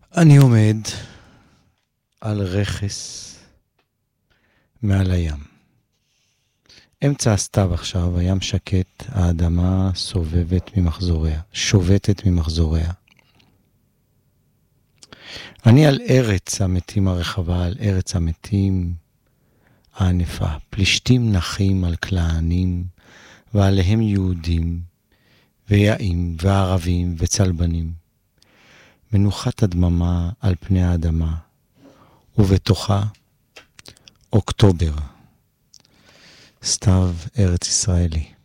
אני עומד על רכס מעל הים. אמצע הסתיו עכשיו, הים שקט, האדמה שובתת ממחזוריה. אני על ארץ המתים הרחבה, על ארץ המתים הענפה. פלישתים נחים על כלענים, ועליהם יהודים, ויעים, וערבים, וצלבנים. מנוחת הדממה על פני האדמה, ובתוכה אוקטובר, סתיו ארץ ישראלי.